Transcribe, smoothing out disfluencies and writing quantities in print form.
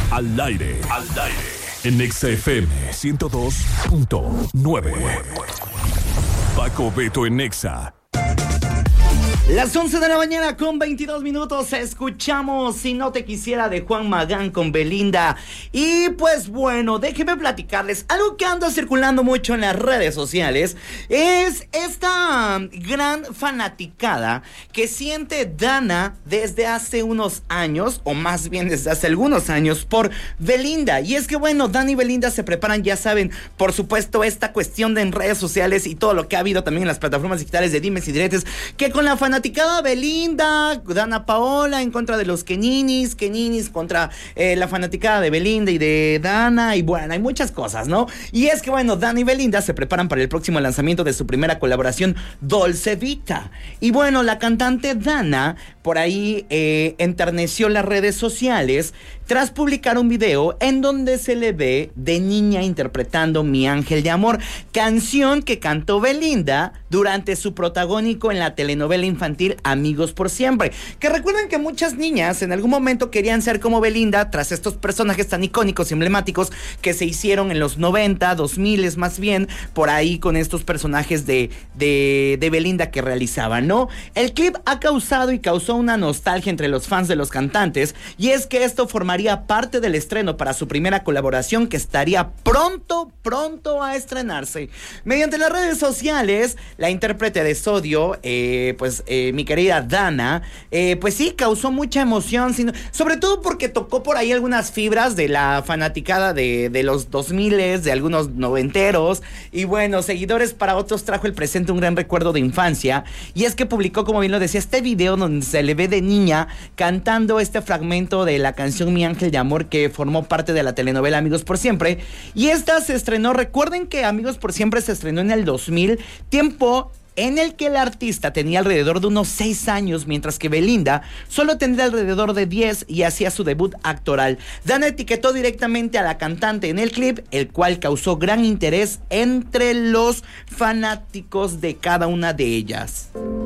Al aire. En Exa FM 102.9. Paco Beto en Exa. Las 11 de la mañana con 22 minutos escuchamos Si no te quisiera de Juan Magán con Belinda. Y pues bueno, déjenme platicarles algo que anda circulando mucho en las redes sociales. Es esta gran fanaticada que siente Dana desde hace unos años, o más bien desde hace algunos años, por Belinda. Y es que bueno, Dana y Belinda se preparan, ya saben, por supuesto, esta cuestión de en redes sociales y todo lo que ha habido también en las plataformas digitales de dimes y diretes, que con la fanaticada Belinda, Dana Paola en contra de los Keninis contra la fanaticada de Belinda y de Dana, y bueno, hay muchas cosas, ¿no? Y es que bueno, Dana y Belinda se preparan para el próximo lanzamiento de su primera colaboración, Dolce Vita. Y bueno, la cantante Dana por ahí enterneció las redes sociales tras publicar un video en donde se le ve de niña interpretando Mi Ángel de Amor, canción que cantó Belinda durante su protagónico en la telenovela infantil Amigos por Siempre. Que recuerden que muchas niñas en algún momento querían ser como Belinda tras estos personajes tan icónicos y emblemáticos que se hicieron en los 90, 2000 más bien, por ahí con estos personajes de Belinda que realizaban, ¿no? El clip ha causado y causó una nostalgia entre los fans de los cantantes, y es que esto formaría parte del estreno para su primera colaboración, que estaría pronto a estrenarse. Mediante las redes sociales, la intérprete de Sodio, mi querida Dana, pues sí, causó mucha emoción, sobre todo porque tocó por ahí algunas fibras de la fanaticada de los 2000, de algunos noventeros, y bueno, seguidores para otros trajo el presente un gran recuerdo de infancia, y es que publicó, como bien lo decía, este video donde se le ve de niña cantando este fragmento de la canción Mi Ángel de Amor, que formó parte de la telenovela Amigos por Siempre, y esta se estrenó, recuerden que Amigos por Siempre se estrenó en el 2000, tiempo en el que el artista tenía alrededor de unos 6 años, mientras que Belinda solo tendría alrededor de 10 y hacía su debut actoral. Dana etiquetó directamente a la cantante en el clip, el cual causó gran interés entre los fanáticos de cada una de ellas.